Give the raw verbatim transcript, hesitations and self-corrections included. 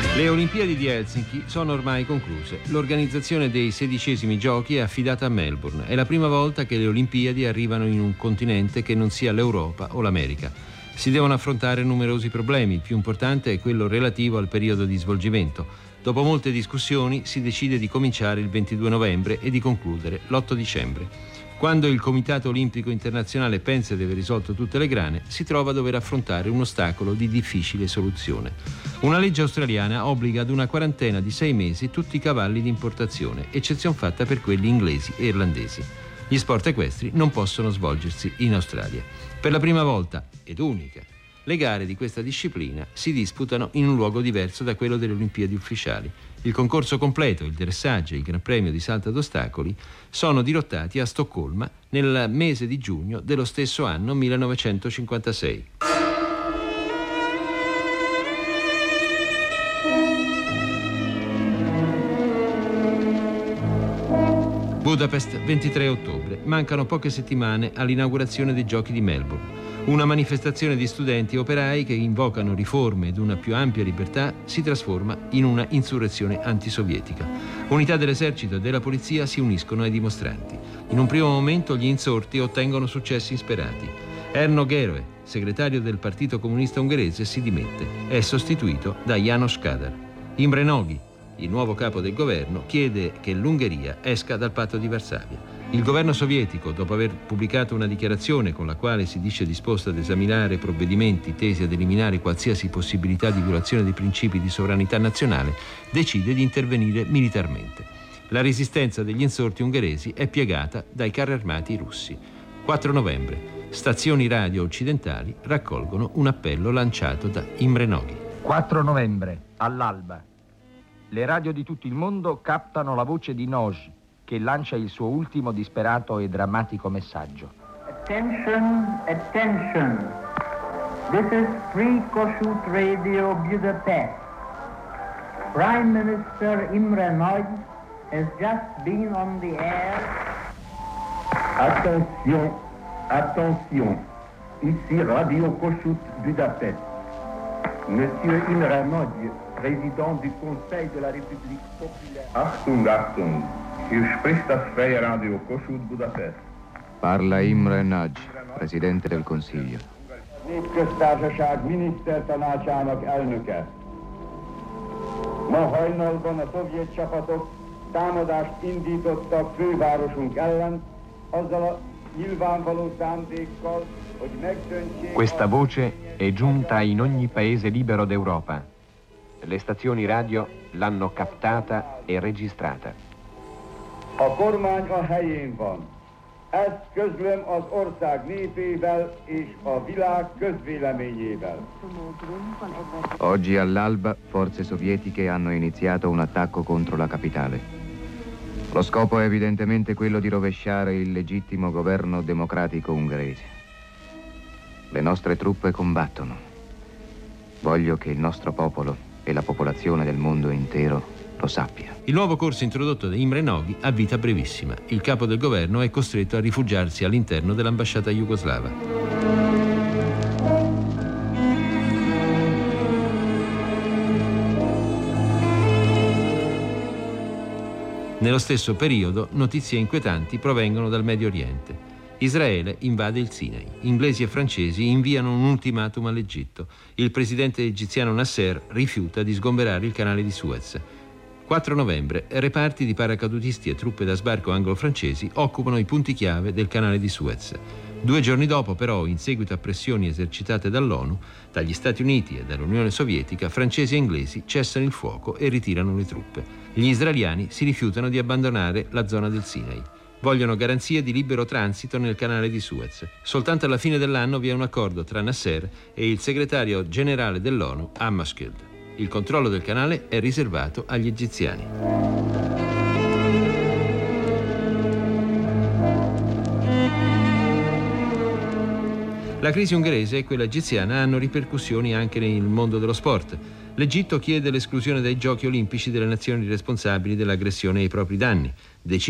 Le Olimpiadi di Helsinki sono ormai concluse. L'organizzazione dei sedicesimi giochi è affidata a Melbourne. È la prima volta che le Olimpiadi arrivano in un continente che non sia l'Europa o l'America. Si devono affrontare numerosi problemi. Il più importante è quello relativo al periodo di svolgimento. Dopo molte discussioni si decide di cominciare il ventidue novembre e di concludere l'otto dicembre. Quando il Comitato Olimpico Internazionale pensa di aver risolto tutte le grane, si trova a dover affrontare un ostacolo di difficile soluzione. Una legge australiana obbliga ad una quarantena di sei mesi tutti i cavalli di importazione, eccezion fatta per quelli inglesi e irlandesi. Gli sport equestri non possono svolgersi in Australia. Per la prima volta, ed unica, le gare di questa disciplina si disputano in un luogo diverso da quello delle Olimpiadi ufficiali. Il concorso completo, il dressaggio e il Gran Premio di salto ad ostacoli sono dirottati a Stoccolma nel mese di giugno dello stesso anno millenovecentocinquantasei. Budapest, ventitré ottobre. Mancano poche settimane all'inaugurazione dei Giochi di Melbourne. Una manifestazione di studenti e operai che invocano riforme ed una più ampia libertà si trasforma in una insurrezione antisovietica. Unità dell'esercito e della polizia si uniscono ai dimostranti. In un primo momento gli insorti ottengono successi insperati. Erno Geroe, segretario del Partito Comunista Ungherese, si dimette. È sostituito da János Kadar. Imre Nagy, il nuovo capo del governo, chiede che l'Ungheria esca dal patto di Varsavia. Il governo sovietico, dopo aver pubblicato una dichiarazione con la quale si dice disposto ad esaminare provvedimenti tesi ad eliminare qualsiasi possibilità di violazione dei principi di sovranità nazionale, decide di intervenire militarmente. La resistenza degli insorti ungheresi è piegata dai carri armati russi. quattro novembre. Stazioni radio occidentali raccolgono un appello lanciato da Imre Nagy. quattro novembre, all'alba. Le radio di tutto il mondo captano la voce di Nagy, che lancia il suo ultimo disperato e drammatico messaggio. Attention, attention. This is Free Kossuth Radio Budapest. Prime Minister Imre Nagy has just been on the air. Attention, attention. Ici Radio Kossuth Budapest. Monsieur Imre Nagy, Président du Conseil de la République Populaire. Achtung, Achtung. Hier spricht das Freie Radio Kossuth Budapest. Parla Imre Nagy, Presidente del Consiglio. Népköztársaság minisztertanácsának elnöke. Ma hajnalban a szovjet csapatok támadást indítottak fővárosunk ellen, azzal a nyilvánvaló szándékkal, hogy megdöntsék... Questa voce è giunta in ogni paese libero d'Europa. Le stazioni radio l'hanno captata e registrata. A kormány a helyén van. Ezt közlöm az ország népével és a világ közvéleményével. Oggi all'alba forze sovietiche hanno iniziato un attacco contro la capitale. Lo scopo è evidentemente quello di rovesciare il legittimo governo democratico ungherese. Le nostre truppe combattono. Voglio che il nostro popolo e la popolazione del mondo intero lo sappia. Il nuovo corso introdotto da Imre Nagy ha vita brevissima. Il capo del governo è costretto a rifugiarsi all'interno dell'ambasciata jugoslava. Nello stesso periodo, notizie inquietanti provengono dal Medio Oriente. Israele invade il Sinai. Inglesi e francesi inviano un ultimatum all'Egitto. Il presidente egiziano Nasser rifiuta di sgomberare il canale di Suez. quattro novembre, reparti di paracadutisti e truppe da sbarco anglo-francesi occupano i punti chiave del canale di Suez. Due giorni dopo, però, in seguito a pressioni esercitate dall'ONU, dagli Stati Uniti e dall'Unione Sovietica, francesi e inglesi cessano il fuoco e ritirano le truppe. Gli israeliani si rifiutano di abbandonare la zona del Sinai. Vogliono garanzie di libero transito nel canale di Suez. Soltanto alla fine dell'anno vi è un accordo tra Nasser e il segretario generale dell'ONU, Hammarskjöld. Il controllo del canale è riservato agli egiziani. La crisi ungherese e quella egiziana hanno ripercussioni anche nel mondo dello sport. L'Egitto chiede l'esclusione dai Giochi olimpici delle nazioni responsabili dell'aggressione ai propri danni. Decide